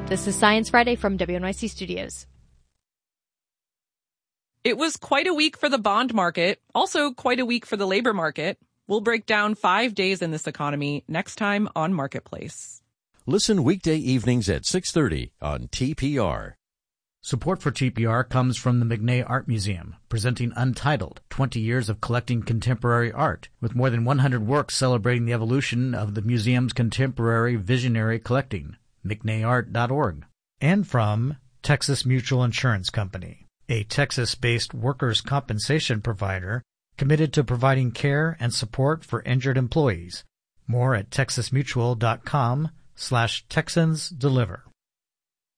This is Science Friday from WNYC Studios. It was quite a week for the bond market, also quite a week for the labor market. We'll break down 5 days in this economy next time on Marketplace. Listen weekday evenings at 6:30 on TPR. Support for TPR comes from the McNay Art Museum, presenting Untitled, 20 Years of Collecting Contemporary Art, with more than 100 works celebrating the evolution of the museum's contemporary visionary collecting. McNayArt.org. And from Texas Mutual Insurance Company, a Texas-based workers' compensation provider committed to providing care and support for injured employees. More at texasmutual.com/TexansDeliver.